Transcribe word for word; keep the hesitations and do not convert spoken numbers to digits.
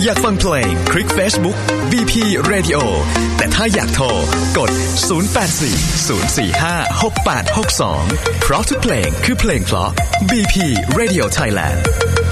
อยากฟังเพลงคลิก Facebook บี พี Radio แต่ถ้าอยากโทรกดศูนย์ แปด สี่ ศูนย์ สี่ ห้า หก แปด หก สองเพราะทุกเพลงคือเพลงเพราะ บี พี Radio Thailand